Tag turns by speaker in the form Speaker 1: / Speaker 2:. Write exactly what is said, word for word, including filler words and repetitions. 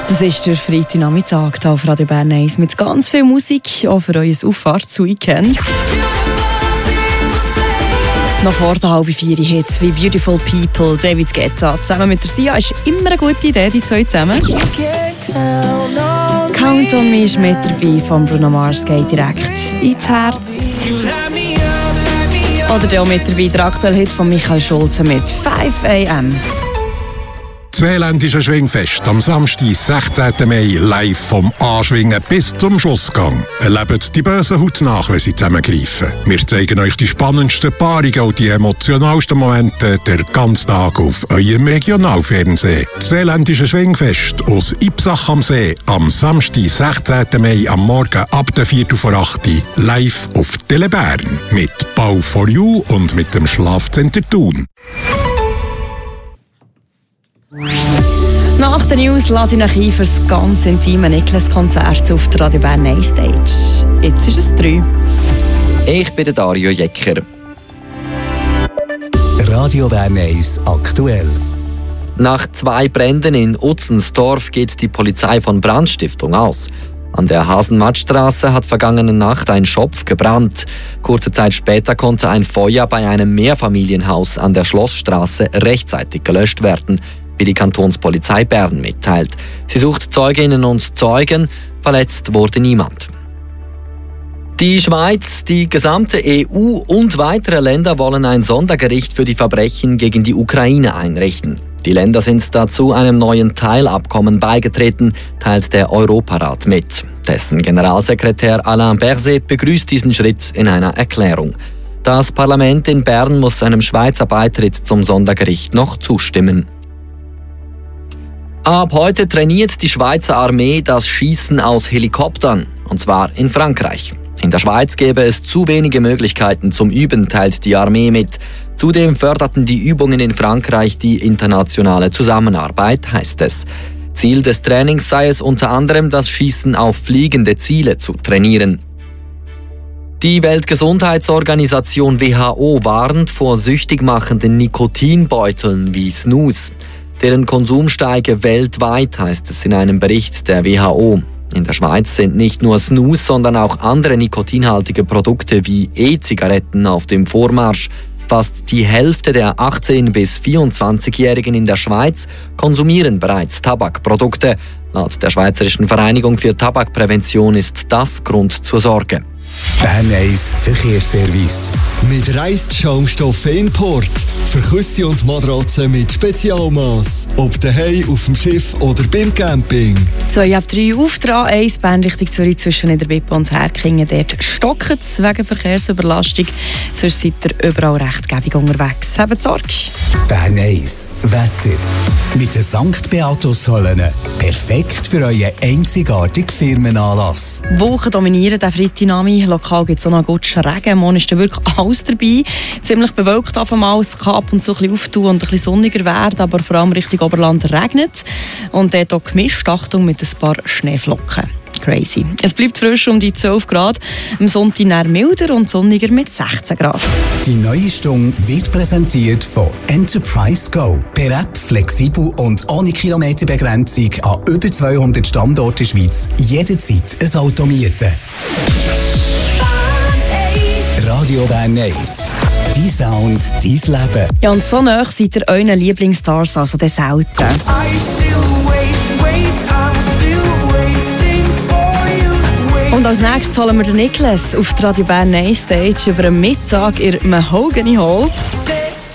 Speaker 1: Das ist der Freitagnachmittag hier auf Radio Bern eins mit ganz viel Musik, auch für euer Auffahrtsweekend. Noch vor der halben vier Hits wie «Beautiful People», «David Guetta» zusammen mit der Sia ist immer eine gute Idee, die zwei zusammen. «Count on Me» ist mit dabei, von Bruno Mars geht direkt ins Herz. Oder der auch mit dabei, der aktuelle Hit von Michael Schulze mit «five a m»
Speaker 2: Das Seeländische Schwingfest am Samstag, sechzehnten Mai, live vom Anschwingen bis zum Schlussgang. Erlebt die Bösen Haut nach, wenn sie zusammengreifen. Wir zeigen euch die spannendsten Paarungen und die emotionalsten Momente der ganzen Tag auf eurem Regionalfernsehen. Das Seeländische Schwingfest aus Ipsach am See am Samstag, sechzehnten Mai am Morgen ab der Viertel vor acht live auf Tele Bern mit «Bau for You» und mit dem Schlafcenter Thun.
Speaker 1: Nach den News lade ich euch ein für das ganz intime Niklas-Konzert auf der Radio Bern eins Stage. Jetzt ist es drei.
Speaker 3: Ich bin der Dario Jecker.
Speaker 4: Radio Bern eins aktuell.
Speaker 3: Nach zwei Bränden in Utzenstorf geht die Polizei von Brandstiftung aus. An der Hasenmattstraße hat vergangene Nacht ein Schopf gebrannt. Kurze Zeit später konnte ein Feuer bei einem Mehrfamilienhaus an der Schlossstraße rechtzeitig gelöscht werden, wie die Kantonspolizei Bern mitteilt. Sie sucht Zeuginnen und Zeugen, verletzt wurde niemand. Die Schweiz, die gesamte E U und weitere Länder wollen ein Sondergericht für die Verbrechen gegen die Ukraine einrichten. Die Länder sind dazu einem neuen Teilabkommen beigetreten, teilt der Europarat mit. Dessen Generalsekretär Alain Berset begrüßt diesen Schritt in einer Erklärung. Das Parlament in Bern muss einem Schweizer Beitritt zum Sondergericht noch zustimmen. Ab heute trainiert die Schweizer Armee das Schießen aus Helikoptern, und zwar in Frankreich. In der Schweiz gäbe es zu wenige Möglichkeiten zum Üben, teilt die Armee mit. Zudem förderten die Übungen in Frankreich die internationale Zusammenarbeit, heißt es. Ziel des Trainings sei es unter anderem, das Schießen auf fliegende Ziele zu trainieren. Die Weltgesundheitsorganisation W H O warnt vor süchtig machenden Nikotinbeuteln wie Snus. Deren Konsum steige weltweit, heißt es in einem Bericht der W H O. In der Schweiz sind nicht nur Snus, sondern auch andere nikotinhaltige Produkte wie E-Zigaretten auf dem Vormarsch. Fast die Hälfte der achtzehn- bis vierundzwanzigjährigen in der Schweiz konsumieren bereits Tabakprodukte. Laut der Schweizerischen Vereinigung für Tabakprävention ist das Grund zur Sorge.
Speaker 4: Bern eins Verkehrsservice.
Speaker 5: Mit Reisschaumstoffen Import. Für Küsse und Matratzen mit Spezialmaß. Ob daheim, auf dem Schiff oder beim Camping.
Speaker 1: zwei ab drei auf der A eins, Bern Richtung Zürich zwischen Niederbipp und Herkingen. Dort stockt es wegen Verkehrsüberlastung. Sonst seid ihr überall recht gäbig unterwegs. Habt Sorge.
Speaker 4: Bern eins Wetter. Mit den Sankt Beatus-Hallen. Perfekt für euren einzigartigen Firmenanlass.
Speaker 1: Wochen dominieren der Freitagnachmittag. Lokal gibt es auch noch guten Regen. Morgen ist wirklich alles dabei. Ziemlich bewölkt auf einmal. Es kann ab und zu ein bisschen auftun und ein bisschen sonniger werden, aber vor allem Richtung Oberland regnet. Und dort auch gemischt, Achtung, mit ein paar Schneeflocken. Crazy. Es bleibt frisch um die zwölf Grad. Am Sonntag eher milder und sonniger mit sechzehn Grad.
Speaker 4: Die neue Stunde wird präsentiert von Enterprise Go. Per App flexibel und ohne Kilometerbegrenzung an über zweihundert Standorten in der Schweiz. Jederzeit ein Auto mieten. Radio Bern eins. Dein Sound, dein Leben.
Speaker 1: Ja, und so nahe seid ihr euren Lieblingsstars also das selten. Und als nächstes holen wir den Niklas auf die Radio Bern eins Stage über einen Mittag in Mahogany Hall.